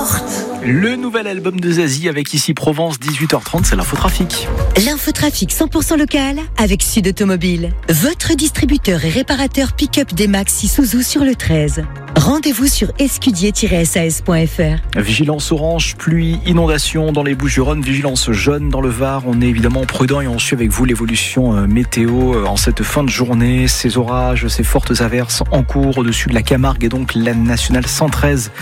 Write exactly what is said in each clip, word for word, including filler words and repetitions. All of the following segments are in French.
porte. Le nouvel album de Zazie avec Ici Provence, dix-huit heures trente, c'est l'infotrafic. L'infotrafic cent pour cent local avec Sud Automobile. Votre distributeur et réparateur pick-up D-Max Isuzu sur le treize. Rendez-vous sur escudier tiret s a s point f r. Vigilance orange, pluie, inondation dans les Bouches-du-Rhône, vigilance jaune dans le Var. On est évidemment prudent et on suit avec vous l'évolution météo en cette fin de journée. Ces orages, ces fortes averses en cours au-dessus de la Camargue et donc la nationale cent treize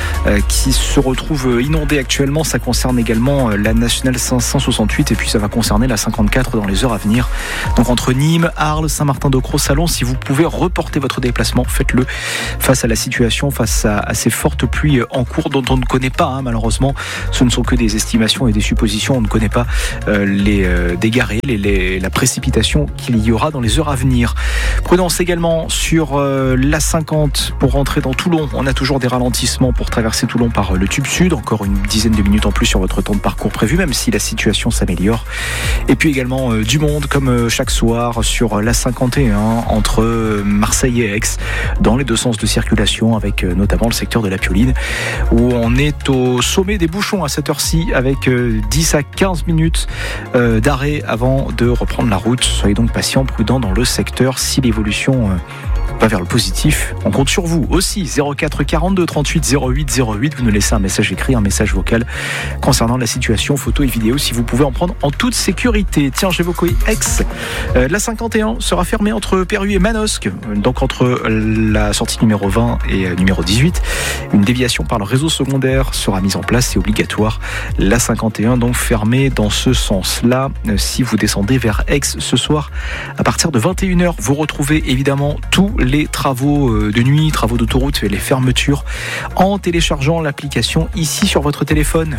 qui se retrouve inondée actuellement. Ça concerne également la nationale cinq cent soixante-huit et puis ça va concerner la cinquante-quatre dans les heures à venir. Donc entre Nîmes, Arles, Saint-Martin-de-Crau, Salon, si vous pouvez reporter votre déplacement, faites-le face à la situation, face à, à ces fortes pluies en cours dont on ne connaît pas, hein, malheureusement. Ce ne sont que des estimations et des suppositions. On ne connaît pas euh, les euh, dégâts réels et les, la précipitation qu'il y aura dans les heures à venir. Prudence également sur euh, l'A cinquante pour rentrer dans Toulon. On a toujours des ralentissements pour traverser Toulon par euh, le tube sud. Encore une dizaine de minutes en plus sur votre temps de parcours prévu, même si la situation s'améliore. Et puis également euh, du monde, comme euh, chaque soir, sur l'A cinquante et un entre euh, Marseille et Aix, dans les deux sens de circulation, avec euh, notamment le secteur de la Pioline, où on est au sommet des bouchons à cette heure-ci, avec euh, dix à quinze minutes euh, d'arrêt avant de reprendre la route. Soyez donc patient, prudent dans le secteur. Si l'évolution euh, va vers le positif, on compte sur vous aussi. zéro quatre quarante-deux trente-huit zéro huit zéro huit, vous nous laissez un message écrit, un message vocal concernant la situation, photo et vidéo, si vous pouvez en prendre en toute sécurité. Tiens, j'évoquais Aix. Euh, la cinquante et un sera fermée entre Perruis et Manosque, donc entre la sortie numéro vingt et numéro dix-huit. Une déviation par le réseau secondaire sera mise en place, c'est obligatoire. La cinquante et un donc fermée dans ce sens-là. Si vous descendez vers Aix ce soir, à partir de vingt et une heures, vous retrouvez évidemment tous les travaux de nuit, travaux d'autoroute et les fermetures en téléchargeant l'application ici sur votre téléphone.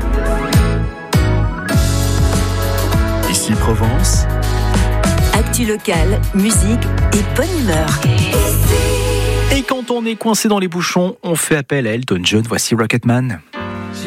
Ici Provence. Actu locale, musique et bonne humeur. Et quand on est coincé dans les bouchons, on fait appel à Elton John. Voici Rocketman.